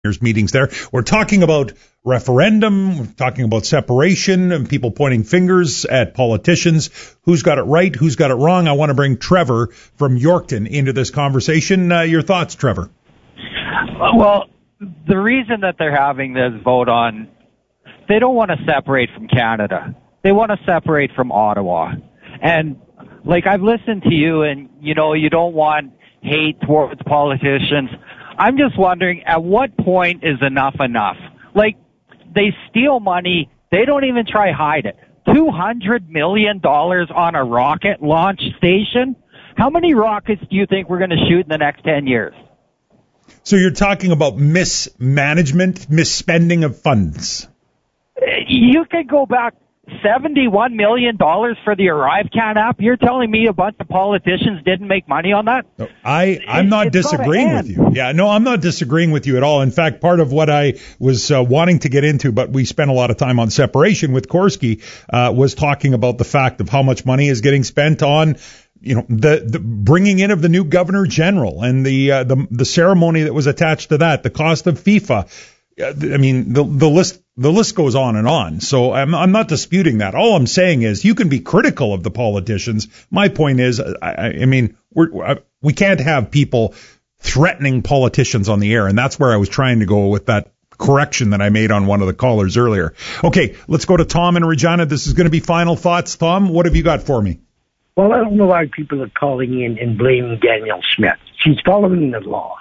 meetings there. We're talking about referendum, we're talking about separation, and people pointing fingers at politicians. Who's got it right? Who's got it wrong? I want to bring Trevor from Yorkton into this conversation. Your thoughts, Trevor? Well, the reason that they're having this vote on, they don't want to separate from Canada. They want to separate from Ottawa. And, like, I've listened to you, and, you know, you don't want hate towards politicians. I'm just wondering, at what point is enough enough? Like, they steal money. They don't even try hide it. $200 million on a rocket launch station? How many rockets do you think we're going to shoot in the next 10 years? So you're talking about mismanagement, misspending of funds. You could go back $71 million for the ArriveCan app. You're telling me a bunch of politicians didn't make money on that? No, I'm not disagreeing with you. Yeah, no, I'm not disagreeing with you at all. In fact, part of what I was wanting to get into, but we spent a lot of time on separation with Korski, was talking about the fact of how much money is getting spent on, you know, the bringing in of the new governor general and the ceremony that was attached to that, the cost of FIFA. I mean, the list goes on and on. So I'm not disputing that. All I'm saying is you can be critical of the politicians. My point is, I mean, we can't have people threatening politicians on the air, and that's where I was trying to go with that correction that I made on one of the callers earlier. Okay, let's go to Tom in Regina. This is going to be final thoughts. Tom, what have you got for me? Well, I don't know why people are calling in and blaming Danielle Smith. She's following the law.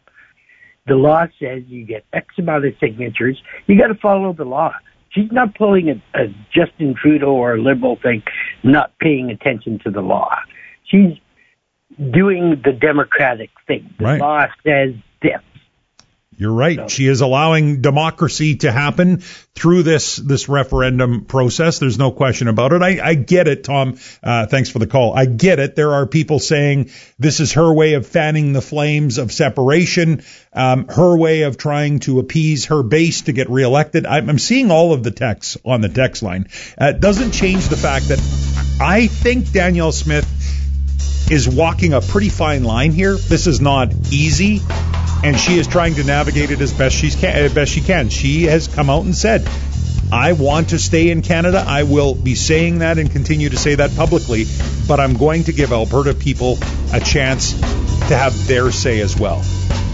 The law says you get X amount of signatures. You got to follow the law. She's not pulling a Justin Trudeau or a Liberal thing, not paying attention to the law. She's doing the Democratic thing. The law says this. You're right. So, she is allowing democracy to happen through this referendum process. There's no question about it. I get it, Tom. Thanks for the call. I get it. There are people saying this is her way of fanning the flames of separation, her way of trying to appease her base to get reelected. I'm seeing all of the texts on the text line. It doesn't change the fact that I think Danielle Smith is walking a pretty fine line here. This is not easy, and she is trying to navigate it as best she can. She has come out and said, I want to stay in Canada. I will be saying that and continue to say that publicly, but I'm going to give Alberta people a chance to have their say as well.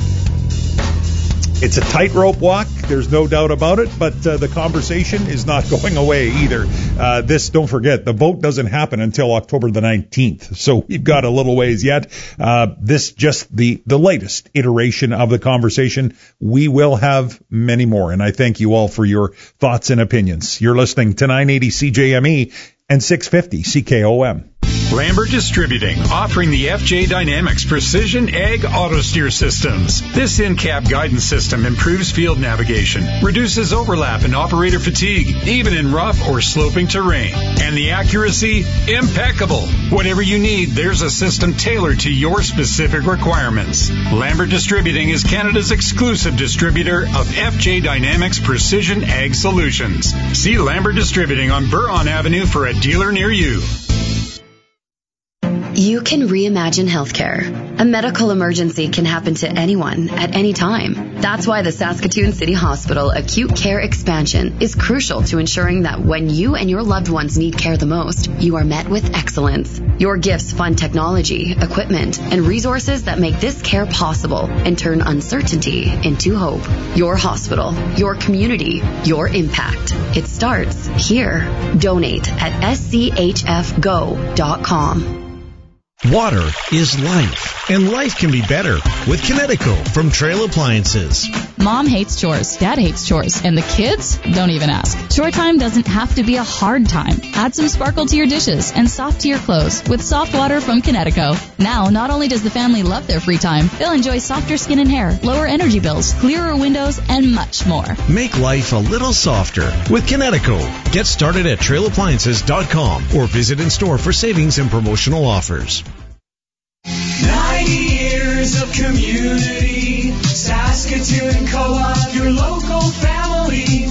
It's a tightrope walk, there's no doubt about it, but the conversation is not going away either. Don't forget, the vote doesn't happen until October the 19th, so we've got a little ways yet. This just the latest iteration of the conversation. We will have many more, and I thank you all for your thoughts and opinions. You're listening to 980 CJME and 650 CKOM. Lambert Distributing, offering the FJ Dynamics Precision Ag Auto Steer Systems. This in-cab guidance system improves field navigation, reduces overlap and operator fatigue, even in rough or sloping terrain. And the accuracy, impeccable. Whatever you need, there's a system tailored to your specific requirements. Lambert Distributing is Canada's exclusive distributor of FJ Dynamics Precision Ag Solutions. See Lambert Distributing on Buron Avenue for a dealer near you. You can reimagine healthcare. A medical emergency can happen to anyone at any time. That's why the Saskatoon City Hospital Acute Care Expansion is crucial to ensuring that when you and your loved ones need care the most, you are met with excellence. Your gifts fund technology, equipment, and resources that make this care possible and turn uncertainty into hope. Your hospital, your community, your impact. It starts here. Donate at schfgo.com. Water is life, and life can be better with Kinetico from Trail Appliances. Mom hates chores, Dad hates chores, and the kids don't even ask. Chore time doesn't have to be a hard time. Add some sparkle to your dishes and soft to your clothes with soft water from Kinetico. Now, not only does the family love their free time, they'll enjoy softer skin and hair, lower energy bills, clearer windows, and much more. Make life a little softer with Kinetico. Get started at trailappliances.com or visit in store for savings and promotional offers. 90 years of community, Saskatoon Co-op, your local family.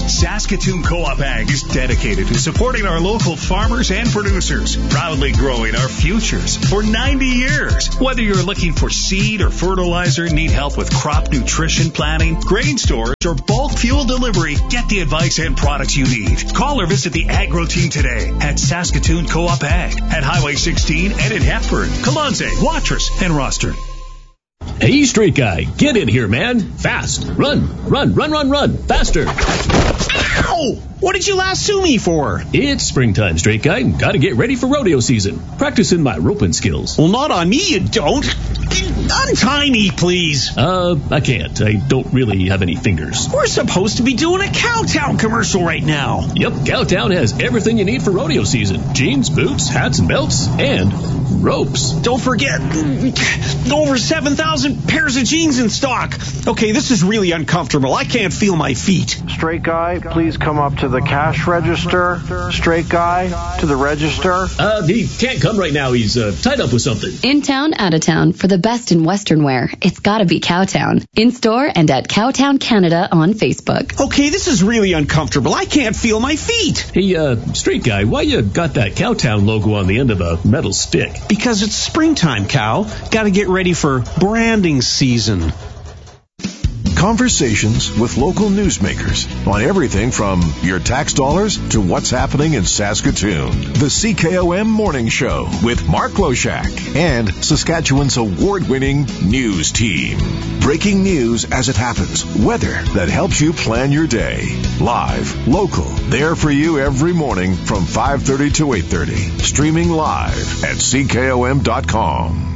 Saskatoon Co-op Ag is dedicated to supporting our local farmers and producers, proudly growing our futures for 90 years. Whether you're looking for seed or fertilizer, need help with crop nutrition planning, grain storage, or bulk fuel delivery, get the advice and products you need. Call or visit the Agro Team today at Saskatoon Co-op Ag at Highway 16 and in Hepburn, Kalanze, Watrous, and Rosthern. Hey, straight guy, get in here, man. Fast. Run. Faster. Ow! What did you lasso me for? It's springtime, straight guy. Gotta get ready for rodeo season. Practicing my roping skills. Well, not on me, you don't. Untie me, please. I can't. I don't really have any fingers. We're supposed to be doing a Cowtown commercial right now. Yep, Cowtown has everything you need for rodeo season. Jeans, boots, hats and belts, and ropes. Don't forget, over 7,000 pairs of jeans in stock. Okay, this is really uncomfortable. I can't feel my feet. Straight guy, please come up to the cash register. Straight guy, to the register. He can't come right now. He's tied up with something. In town, out of town, for the best in Western wear, it's gotta be Cowtown. In store and at Cowtown Canada on Facebook. Okay, this is really uncomfortable. I can't feel my feet. Hey, straight guy, why you got that Cowtown logo on the end of a metal stick? Because it's springtime, Cow. Gotta get ready for branding season. Conversations with local newsmakers on everything from your tax dollars to what's happening in Saskatoon. The CKOM Morning Show with Mark Loshak and Saskatchewan's award-winning news team. Breaking news as it happens. Weather that helps you plan your day. Live, local, there for you every morning from 5:30 to 8:30. Streaming live at CKOM.com.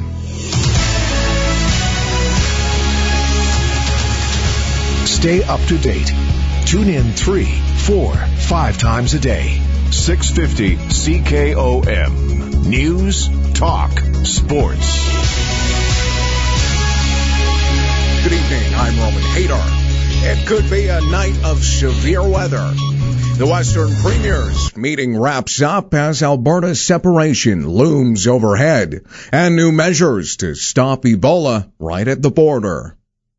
Stay up to date. Tune in 3, 4, 5 times a day. 650 CKOM. News, talk, sports. Good evening. I'm Roman Hadar. It could be a night of severe weather. The Western Premier's meeting wraps up as Alberta's separation looms overhead and new measures to stop Ebola right at the border.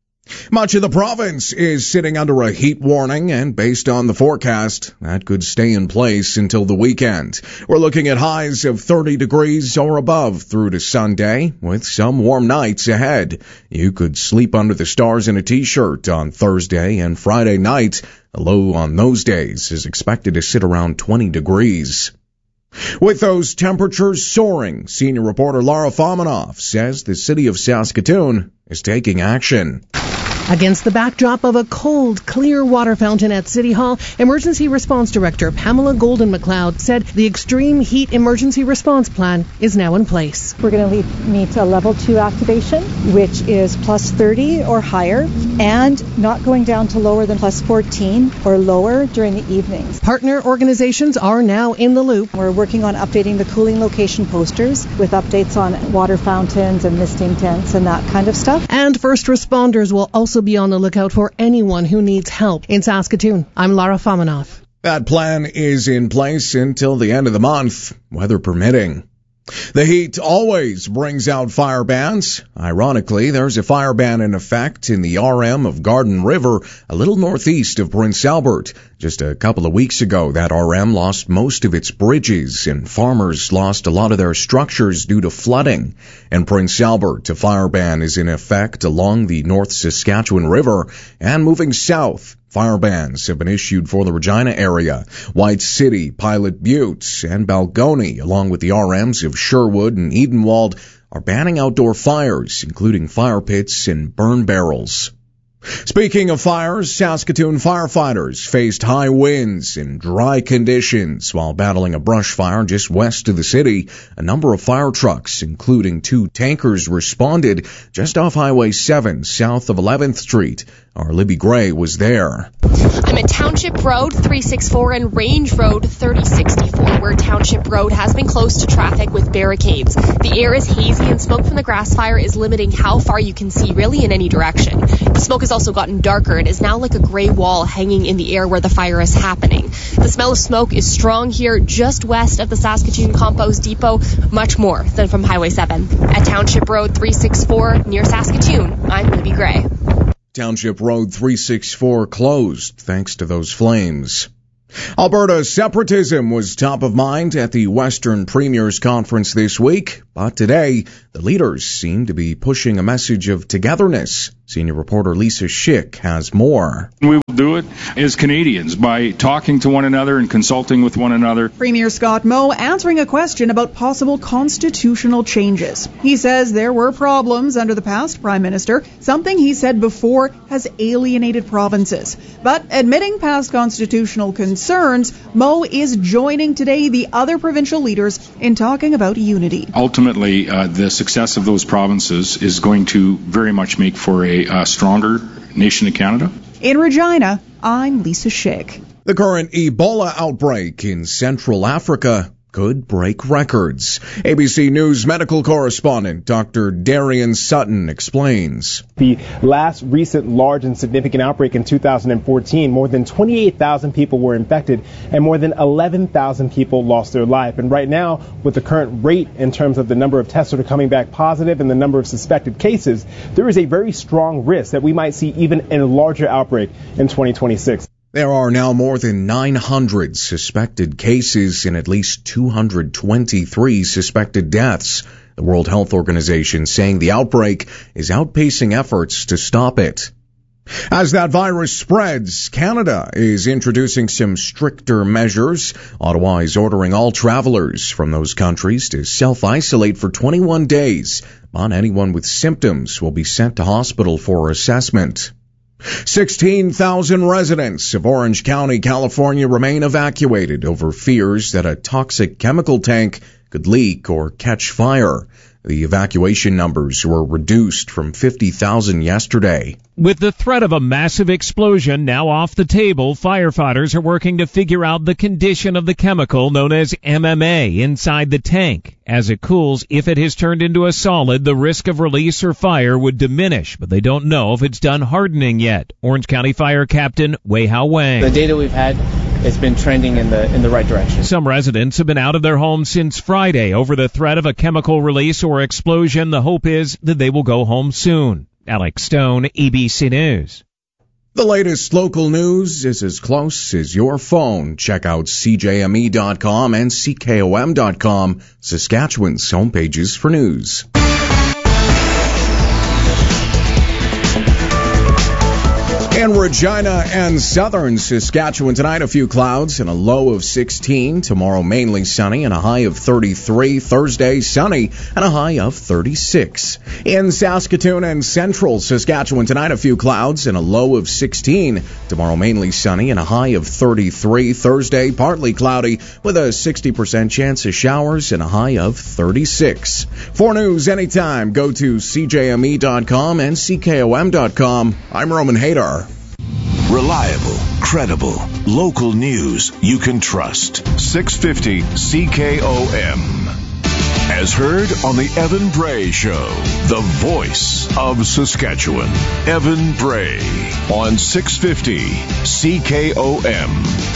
Much of the province is sitting under a heat warning, and based on the forecast, that could stay in place until the weekend. We're looking at highs of 30 degrees or above through to Sunday, with some warm nights ahead. You could sleep under the stars in a t-shirt on Thursday and Friday night. The low on those days is expected to sit around 20 degrees. With those temperatures soaring, senior reporter Lara Fomanoff says the city of Saskatoon is taking action. Against the backdrop of a cold, clear water fountain at City Hall, Emergency Response Director Pamela Golden-McLeod said the Extreme Heat Emergency Response Plan is now in place. We're going to meet a level 2 activation, which is plus 30 or higher, and not going down to lower than plus 14 or lower during the evenings. Partner organizations are now in the loop. We're working on updating the cooling location posters with updates on water fountains and misting tents and that kind of stuff. And first responders will also be on the lookout for anyone who needs help. In Saskatoon, I'm Lara Fomanoff. That plan is in place until the end of the month, weather permitting. The heat always brings out fire bans. Ironically, there's a fire ban in effect in the RM of Garden River, a little northeast of Prince Albert. Just a couple of weeks ago, that RM lost most of its bridges, and farmers lost a lot of their structures due to flooding. In Prince Albert, a fire ban is in effect along the North Saskatchewan River and moving south. Fire bans have been issued for the Regina area, White City, Pilot Butte, and Balgony, along with the RMs of Sherwood and Edenwald, are banning outdoor fires, including fire pits and burn barrels. Speaking of fires, Saskatoon firefighters faced high winds and dry conditions while battling a brush fire just west of the city. A number of fire trucks, including 2 tankers, responded just off Highway 7 south of 11th Street. Our Libby Gray was there. I'm at Township Road 364 and Range Road 3064, where Township Road has been closed to traffic with barricades. The air is hazy and smoke from the grass fire is limiting how far you can see really in any direction. The smoke has also gotten darker and is now like a gray wall hanging in the air where the fire is happening. The smell of smoke is strong here just west of the Saskatoon Compost Depot, much more than from Highway 7. At Township Road 364 near Saskatoon, I'm Libby Gray. Township Road 364 closed thanks to those flames. Alberta separatism was top of mind at the Western Premiers Conference this week, but today the leaders seem to be pushing a message of togetherness. Senior reporter Lisa Schick has more. We will do it as Canadians by talking to one another and consulting with one another. Premier Scott Moe answering a question about possible constitutional changes. He says there were problems under the past Prime Minister, something he said before has alienated provinces. But admitting past constitutional concerns, Moe is joining today the other provincial leaders in talking about unity. Ultimately, the success of those provinces is going to very much make for a stronger nation of Canada. In Regina, I'm Lisa Schick. The current Ebola outbreak in Central Africa could break records. ABC News medical correspondent Dr. Darian Sutton explains. The last recent large and significant outbreak in 2014, more than 28,000 people were infected and more than 11,000 people lost their life. And right now, with the current rate in terms of the number of tests that are coming back positive and the number of suspected cases, there is a very strong risk that we might see even a larger outbreak in 2026. There are now more than 900 suspected cases and at least 223 suspected deaths. The World Health Organization saying the outbreak is outpacing efforts to stop it. As that virus spreads, Canada is introducing some stricter measures. Ottawa is ordering all travelers from those countries to self-isolate for 21 days. But anyone with symptoms will be sent to hospital for assessment. 16,000 residents of Orange County, California remain evacuated over fears that a toxic chemical tank could leak or catch fire. The evacuation numbers were reduced from 50,000 yesterday. With the threat of a massive explosion now off the table, firefighters are working to figure out the condition of the chemical known as MMA inside the tank. As it cools, if it has turned into a solid, the risk of release or fire would diminish, but they don't know if it's done hardening yet. Orange County Fire Captain Wei Hao Wang. The data we've had, it's been trending in the right direction. Some residents have been out of their homes since Friday over the threat of a chemical release or explosion. The hope is that they will go home soon. Alex Stone, ABC News. The latest local news is as close as your phone. Check out CJME.com and CKOM.com, Saskatchewan's homepages for news. In Regina and southern Saskatchewan tonight, a few clouds and a low of 16. Tomorrow, mainly sunny and a high of 33. Thursday, sunny and a high of 36. In Saskatoon and central Saskatchewan tonight, a few clouds and a low of 16. Tomorrow, mainly sunny and a high of 33. Thursday, partly cloudy with a 60% chance of showers and a high of 36. For news anytime, go to CJME.com and CKOM.com. I'm Roman Hadar. Reliable, credible, local news you can trust. 650 CKOM. As heard on the Evan Bray Show, the voice of Saskatchewan. Evan Bray on 650 CKOM.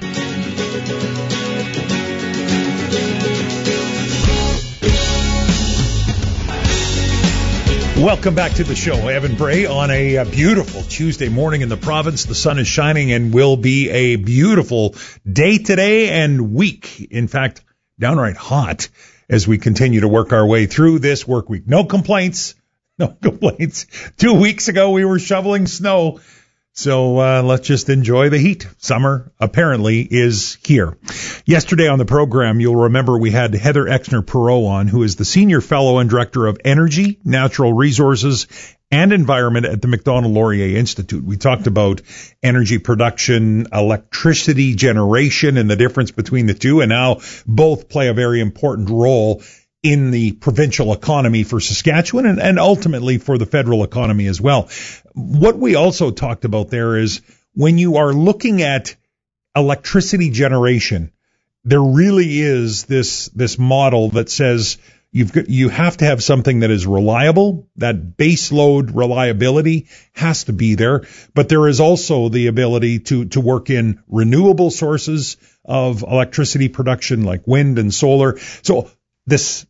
Welcome back to the show. Evan Bray on a beautiful Tuesday morning in the province. The sun is shining and will be a beautiful day today and week. In fact, downright hot as we continue to work our way through this work week. No complaints. No complaints. 2 weeks ago, we were shoveling snow. So let's just enjoy the heat. Summer apparently is here. Yesterday on the program, you'll remember we had Heather Exner-Perot on, who is the Senior Fellow and Director of Energy, Natural Resources, and Environment at the Macdonald-Laurier Institute. We talked about energy production, electricity generation, and the difference between the two, and how both play a very important role in the provincial economy for Saskatchewan and ultimately for the federal economy as well. What we also talked about there is when you are looking at electricity generation, there really is this model that says you have to have something that is reliable. That base load reliability has to be there, but there is also the ability to work in renewable sources of electricity production like wind and solar. So this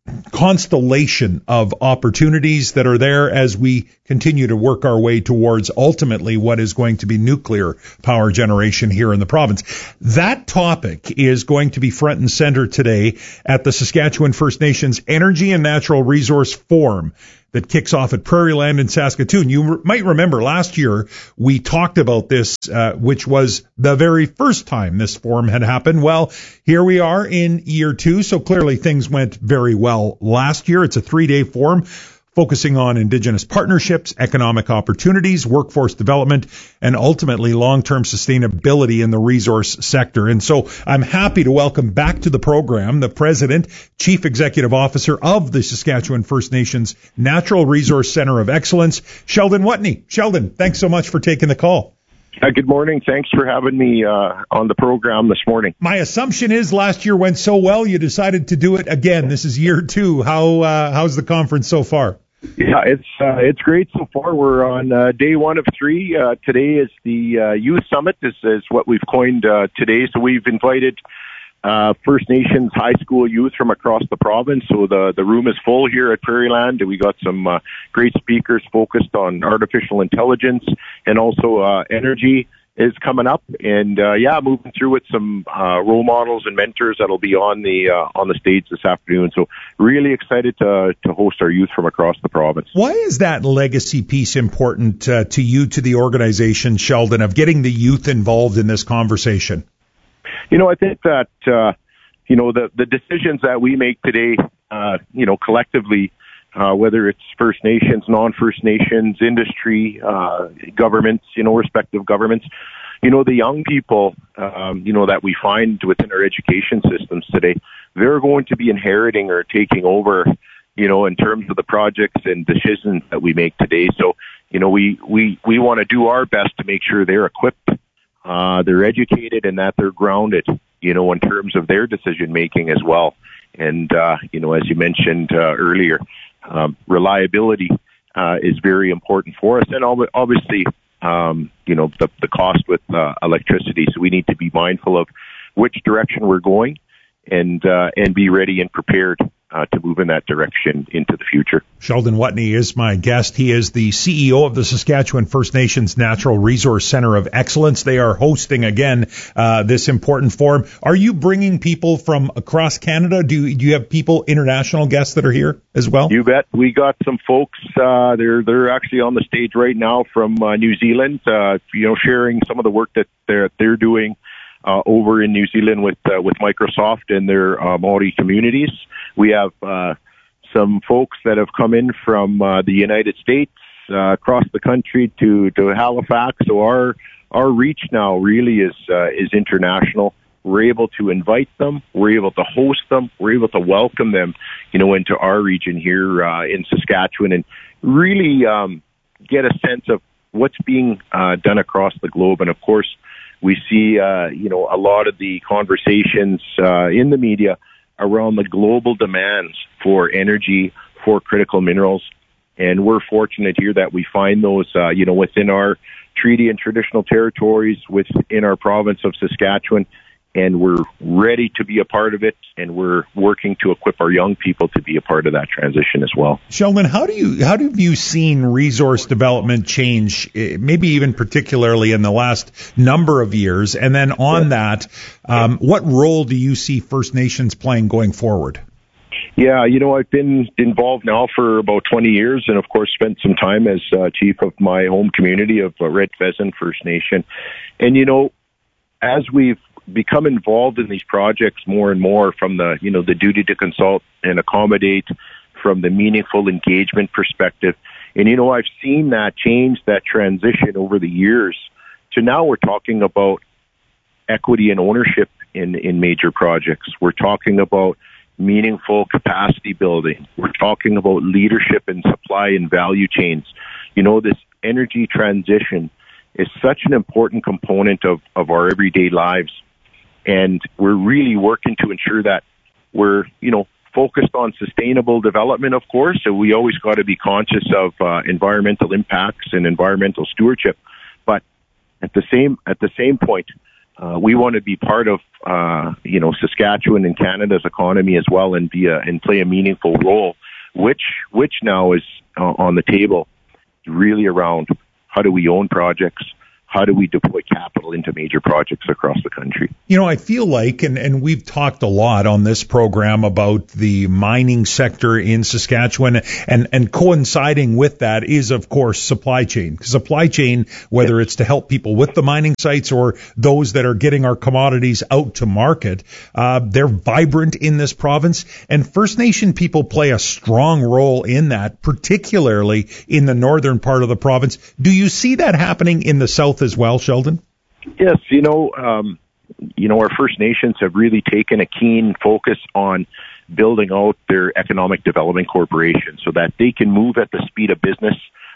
constellation of opportunities that are there as we continue to work our way towards ultimately what is going to be nuclear power generation here in the province. That topic is going to be front and center today at the Saskatchewan First Nations Energy and Natural Resource Forum that kicks off at Prairieland in Saskatoon. You might remember last year we talked about this, which was the very first time this forum had happened. Well, here we are in year 2, so clearly things went very well last year. It's a 3-day forum focusing on Indigenous partnerships, economic opportunities, workforce development, and ultimately long-term sustainability in the resource sector. And so I'm happy to welcome back to the program the President, Chief Executive Officer of the Saskatchewan First Nations Natural Resource Centre of Excellence, Sheldon Watney. Sheldon, thanks so much for taking the call. Good morning. Thanks for having me on the program this morning. My assumption is last year went so well you decided to do it again. This is year 2. How's the conference so far? Yeah, it's great so far. We're on day 1 of 3. Today is the Youth Summit. This is what we've coined today. So we've invited First Nations high school youth from across the province. So the room is full here at Prairieland. We got some great speakers focused on artificial intelligence and also energy is coming up, and moving through with some role models and mentors that'll be on the stage this afternoon. So really excited to host our youth from across the province. Why is that legacy piece important to you, to the organization, Sheldon, of getting the youth involved in this conversation? I think that the decisions that we make today, collectively, whether it's First Nations, non-First Nations, industry, governments, respective governments, the young people, that we find within our education systems today, they're going to be inheriting or taking over, in terms of the projects and decisions that we make today. So, we want to do our best to make sure they're equipped, they're educated, and that they're grounded, in terms of their decision making as well. And, as you mentioned earlier, reliability is very important for us, and obviously, the cost with electricity. So we need to be mindful of which direction we're going, and be ready and prepared to move in that direction into the future. Sheldon Watney is my guest. He is the CEO of the Saskatchewan First Nations Natural Resource Centre of Excellence. They are hosting, again, this important forum. Are you bringing people from across Canada? Do you have people, international guests that are here as well? You bet. We got some folks, they're actually on the stage right now from New Zealand, sharing some of the work that they're doing over in New Zealand with Microsoft and their Māori communities. We have some folks that have come in from the United States across the country to Halifax. So our reach now really is international. We're able to invite them. We're able to host them. We're able to welcome them, into our region here in Saskatchewan, and really get a sense of what's being done across the globe. And of course, we see, a lot of the conversations in the media around the global demands for energy, for critical minerals. And we're fortunate here that we find those, within our treaty and traditional territories within our province of Saskatchewan. And we're ready to be a part of it, and we're working to equip our young people to be a part of that transition as well. Sheldon, how have you seen resource development change, maybe even particularly in the last number of years? And then on that, what role do you see First Nations playing going forward? Yeah, I've been involved now for about 20 years, and of course spent some time as chief of my home community of Red Pheasant First Nation. And, as we've become involved in these projects more and more, from the duty to consult and accommodate, from the meaningful engagement perspective. And, I've seen that change, that transition over the years to now we're talking about equity and ownership in major projects. We're talking about meaningful capacity building. We're talking about leadership in supply and value chains. This energy transition is such an important component of our everyday lives. And we're really working to ensure that we're, focused on sustainable development, of course. So we always got to be conscious of environmental impacts and environmental stewardship. But at the same point, We want to be part of, Saskatchewan and Canada's economy as well, and play a meaningful role, which now is on the table, really around how do we own projects, how do we deploy capital into major projects across the country? I feel like, and we've talked a lot on this program about the mining sector in Saskatchewan, and coinciding with that is, of course, supply chain. Supply chain, whether it's to help people with the mining sites or those that are getting our commodities out to market, they're vibrant in this province, and First Nation people play a strong role in that, particularly in the northern part of the province. Do you see that happening in the south as well, Sheldon? Yes, our First Nations have really taken a keen focus on building out their economic development corporation so that they can move at the speed of business.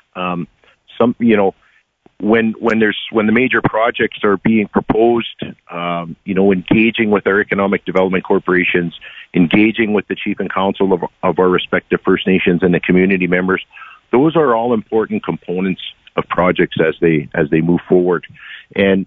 When the major projects are being proposed, engaging with our economic development corporations, engaging with the chief and council of our respective First Nations and the community members, those are all important components of projects as they move forward. And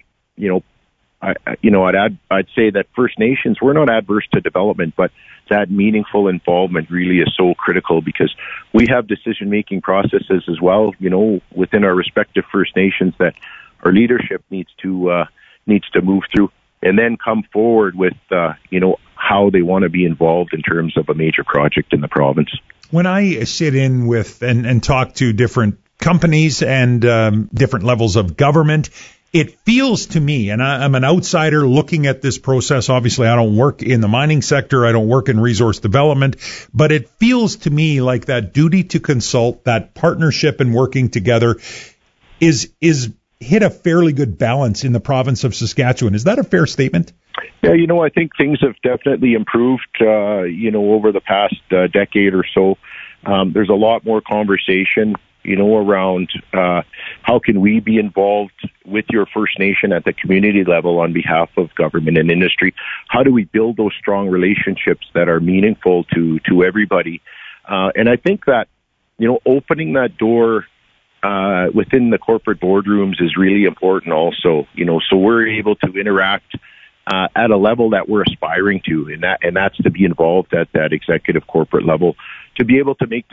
I'd say that First Nations, we're not adverse to development, but that meaningful involvement really is so critical because we have decision-making processes as well, within our respective First Nations that our leadership needs to move through and then come forward with, how they want to be involved in terms of a major project in the province. When I sit in with and talk to different companies and different levels of government, it feels to me, and I'm an outsider looking at this process. Obviously, I don't work in the mining sector. I don't work in resource development. But it feels to me like that duty to consult, that partnership and working together is hit a fairly good balance in the province of Saskatchewan. Is that a fair statement? Yeah, I think things have definitely improved, over the past decade or so. There's a lot more conversation around how can we be involved with your First Nation at the community level on behalf of government and industry? How do we build those strong relationships that are meaningful to everybody? And I think that, opening that door within the corporate boardrooms is really important also, so we're able to interact at a level that we're aspiring to, and that's to be involved at that executive corporate level, to be able to make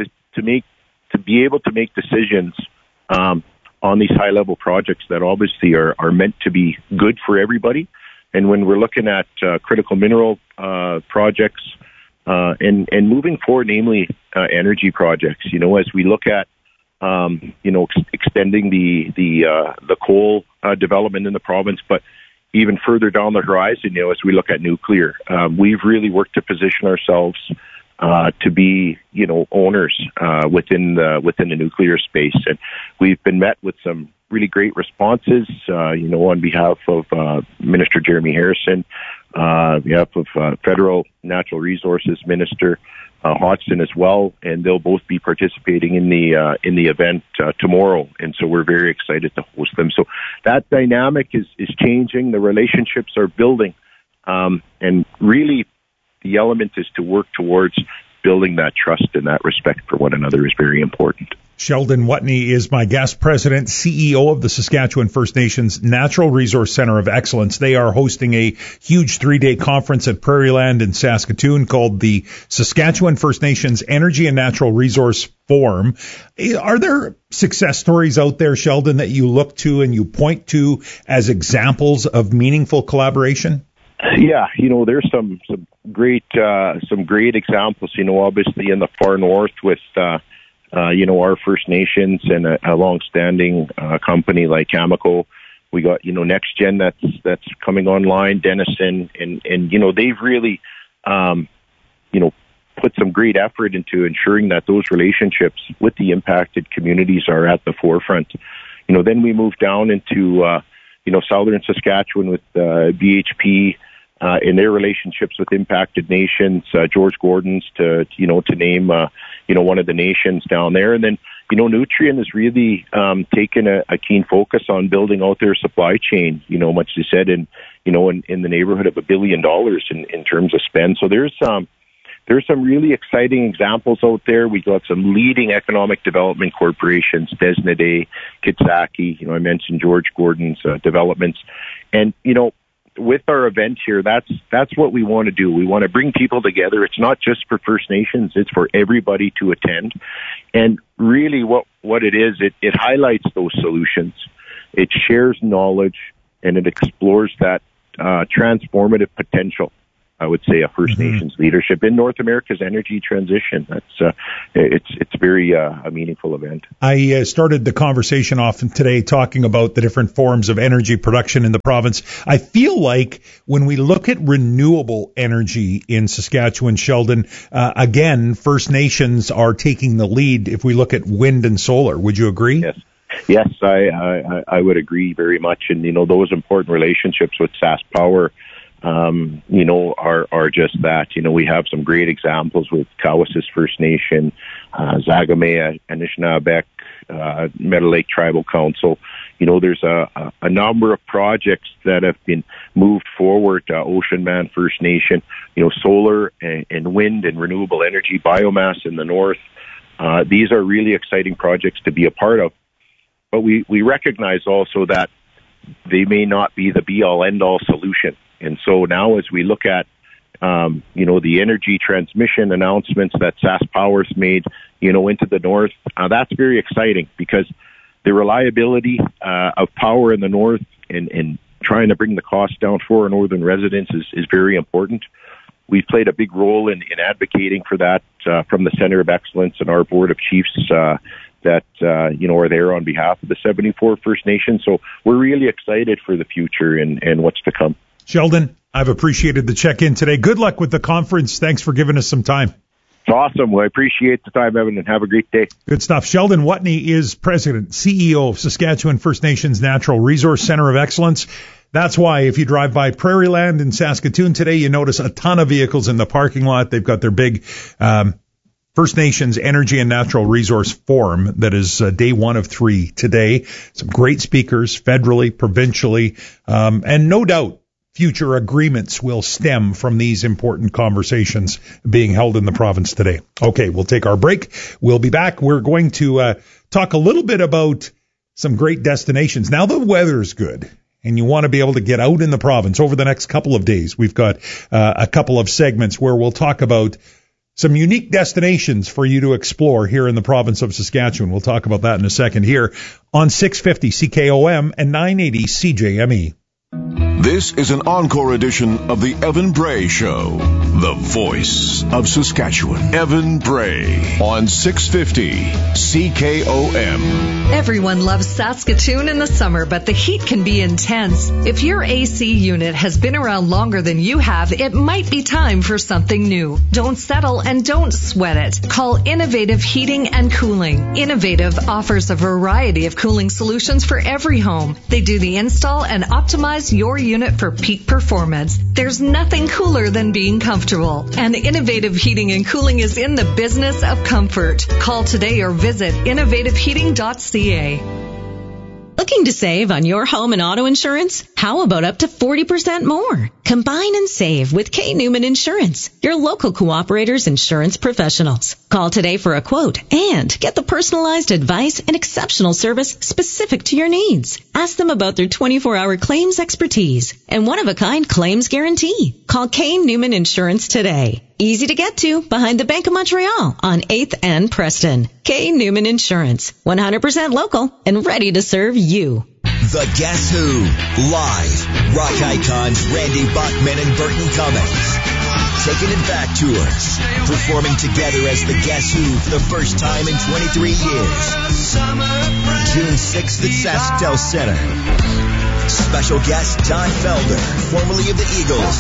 decisions on these high-level projects that obviously are meant to be good for everybody. And when we're looking at critical mineral projects and moving forward, namely energy projects, as we look at extending the coal development in the province, but even further down the horizon, as we look at nuclear, we've really worked to position ourselves to be, owners within the nuclear space, and we've been met with some really great responses, on behalf of Minister Jeremy Harrison, on behalf of Federal Natural Resources Minister Hodgson as well, and they'll both be participating in the event tomorrow, and so we're very excited to host them. So that dynamic is changing, the relationships are building, and really the element is to work towards building that trust and that respect for one another is very important. Sheldon Whitney is my guest, President, CEO of the Saskatchewan First Nations Natural Resource Center of Excellence. They are hosting a huge 3-day conference at Prairieland in Saskatoon called the Saskatchewan First Nations Energy and Natural Resource Forum. Are there success stories out there, Sheldon, that you look to and you point to as examples of meaningful collaboration? Yeah, there's some great examples, obviously in the far north with our First Nations and a long-standing company like Cameco. We got, NextGen that's coming online, Denison, and they've really, put some great effort into ensuring that those relationships with the impacted communities are at the forefront. Then we move down into, southern Saskatchewan with BHP in their relationships with impacted nations, George Gordon's to name, one of the nations down there. And then, Nutrien has really taken a keen focus on building out their supply chain, much as said, in the neighborhood of $1 billion in terms of spend. So there's some really exciting examples out there. We got some leading economic development corporations, Desnodé, Kitsaki, I mentioned George Gordon's developments. And, with our event here, that's what we want to do. We want to bring people together. It's not just for First Nations; it's for everybody to attend. And really, what it is, it highlights those solutions. It shares knowledge, and it explores that transformative potential, I would say, of First Nations leadership in North America's energy transition. That's it's very a meaningful event. I started the conversation off today talking about the different forms of energy production in the province. I feel like when we look at renewable energy in Saskatchewan, Sheldon, again, First Nations are taking the lead if we look at wind and solar. Would you agree? Yes, I would agree very much. And, those important relationships with SaskPower, are just that. We have some great examples with Cowessess First Nation, Zagamea, Anishinaabe, Meadow Lake Tribal Council. There's a number of projects that have been moved forward. Ocean Man First Nation, solar and wind and renewable energy, biomass in the north. These are really exciting projects to be a part of. But we recognize also that they may not be the be-all, end-all solution. And so now as we look at, the energy transmission announcements that SaskPower's made, into the north, that's very exciting because the reliability of power in the north and trying to bring the cost down for our northern residents is very important. We've played a big role in advocating for that from the Center of Excellence and our Board of Chiefs that are there on behalf of the 74 First Nations. So we're really excited for the future and what's to come. Sheldon, I've appreciated the check-in today. Good luck with the conference. Thanks for giving us some time. It's awesome. Well, I appreciate the time, Evan, and have a great day. Good stuff. Sheldon Watney is President, CEO of Saskatchewan First Nations Natural Resource Center of Excellence. That's why if you drive by Prairieland in Saskatoon today, you notice a ton of vehicles in the parking lot. They've got their big First Nations Energy and Natural Resource Forum that is day 1 of 3 today. Some great speakers federally, provincially, and no doubt future agreements will stem from these important conversations being held in the province today. Okay, we'll take our break. We'll be back. We're going to talk a little bit about some great destinations. Now the weather's good and you want to be able to get out in the province over the next couple of days. We've got a couple of segments where we'll talk about some unique destinations for you to explore here in the province of Saskatchewan. We'll talk about that in a second here on 650 CKOM and 980 CJME. This is an encore edition of the Evan Bray Show, the voice of Saskatchewan. Evan Bray on 650 CKOM. Everyone loves Saskatoon in the summer, but the heat can be intense. If your AC unit has been around longer than you have, it might be time for something new. Don't settle and don't sweat it. Call Innovative Heating and Cooling. Innovative offers a variety of cooling solutions for every home. They do the install and optimize your unit for peak performance. There's nothing cooler than being comfortable. And Innovative Heating and Cooling is in the business of comfort. Call today or visit innovativeheating.ca. Looking to save on your home and auto insurance? How about up to 40% more? Combine and save with K. Newman Insurance, your local Cooperators insurance professionals. Call today for a quote and get the personalized advice and exceptional service specific to your needs. Ask them about their 24-hour claims expertise and one-of-a-kind claims guarantee. Call K. Newman Insurance today. Easy to get to behind the Bank of Montreal on 8th and Preston. K. Newman Insurance, 100% local and ready to serve you. The Guess Who, live. Rock icons Randy Bachman and Burton Cummings. Taking it back tours. Performing together as the Guess Who for the first time in 23 years. June 6th at SaskTel Center. Special guest Don Felder, formerly of the Eagles.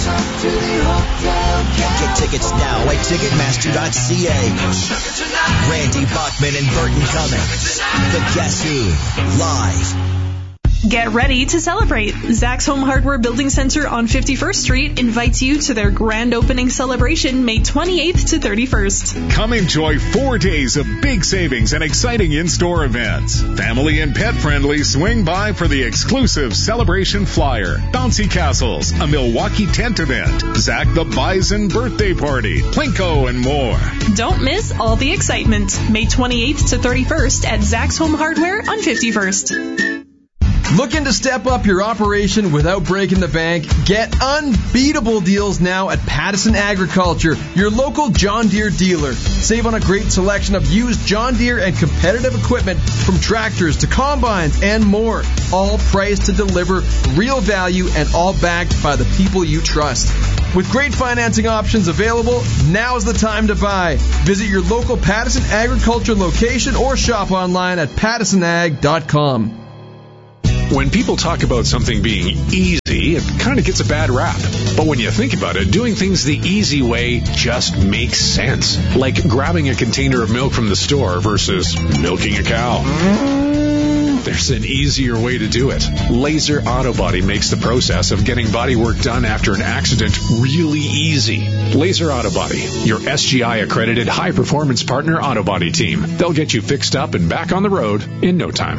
Get tickets now at Ticketmaster.ca. Randy Bachman and Burton Cummings. The Guess Who, live. Get ready to celebrate. Zach's Home Hardware Building Center on 51st Street invites you to their grand opening celebration May 28th to 31st. Come enjoy 4 days of big savings and exciting in-store events. Family and pet friendly, swing by for the exclusive celebration flyer, Bouncy Castles, a Milwaukee tent event, Zach the Bison birthday party, Plinko, and more. Don't miss all the excitement. May 28th to 31st at Zach's Home Hardware on 51st. Looking to step up your operation without breaking the bank? Get unbeatable deals now at Pattison Agriculture, your local John Deere dealer. Save on a great selection of used John Deere and competitive equipment from tractors to combines and more. All priced to deliver real value and all backed by the people you trust. With great financing options available, now's the time to buy. Visit your local Pattison Agriculture location or shop online at pattisonag.com. When people talk about something being easy, it kind of gets a bad rap. But when you think about it, doing things the easy way just makes sense. Like grabbing a container of milk from the store versus milking a cow. There's an easier way to do it. Laser Auto Body makes the process of getting body work done after an accident really easy. Laser Auto Body, your SGI accredited high performance partner auto body team. They'll get you fixed up and back on the road in no time.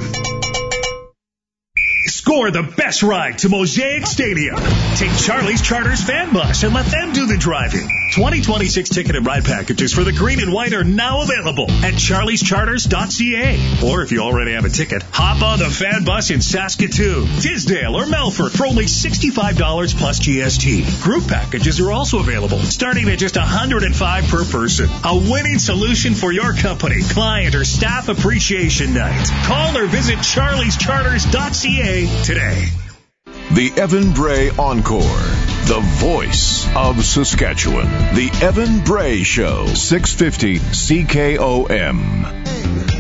Score the best ride to Mosaic Stadium. Take Charlie's Charters fan bus and let them do the driving. 2026 ticket and ride packages for the green and white are now available at charliescharters.ca. Or if you already have a ticket, hop on the fan bus in Saskatoon, Tisdale, or Melfort for only $65 plus GST. Group packages are also available, starting at just $105 per person. A winning solution for your company, client, or staff appreciation night. Call or visit charliescharters.ca today. The Evan Bray Encore, the voice of Saskatchewan. The Evan Bray Show, 650 CKOM.